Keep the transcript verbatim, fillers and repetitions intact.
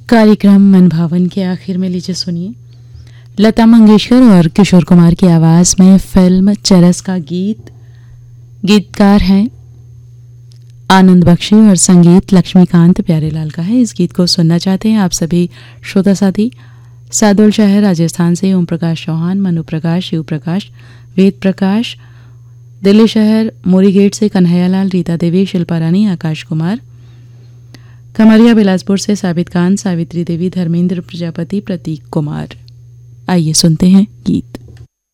कार्यक्रम मन भावन के आखिर में लीजिए सुनिए लता मंगेशकर और किशोर कुमार की आवाज़ में फिल्म चरस का गीत। गीतकार हैं आनंद बख्शी और संगीत लक्ष्मीकांत प्यारेलाल का है। इस गीत को सुनना चाहते हैं आप सभी श्रोता साथी सादुल शहर राजस्थान से ओम प्रकाश चौहान, मनु प्रकाश, शिव प्रकाश, वेद प्रकाश, दिल्ली शहर मोरी गेट से कन्हैयालाल, रीता देवी, शिल्पा रानी, आकाश कुमार, खमरिया बिलासपुर से साबित खान, सावित्री देवी, धर्मेंद्र प्रजापति, प्रतीक कुमार। आइए सुनते हैं गीत।